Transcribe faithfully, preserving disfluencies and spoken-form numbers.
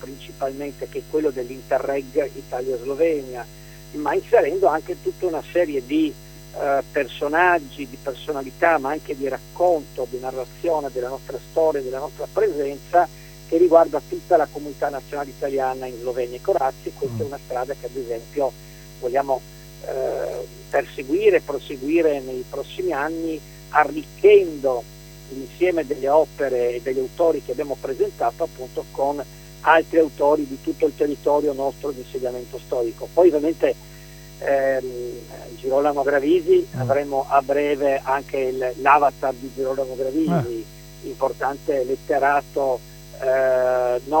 principalmente, che è quello dell'Interreg Italia-Slovenia, ma inserendo anche tutta una serie di eh, personaggi, di personalità, ma anche di racconto, di narrazione della nostra storia, della nostra presenza, che riguarda tutta la comunità nazionale italiana in Slovenia e Croazia. Questa è una strada che ad esempio vogliamo eh, perseguire, proseguire nei prossimi anni, arricchendo l'insieme delle opere e degli autori che abbiamo presentato appunto con altri autori di tutto il territorio nostro di insediamento storico. Poi ovviamente ehm, Girolamo Gravisi, mm. avremo a breve anche il, l'avatar di Girolamo Gravisi, eh. importante letterato eh, no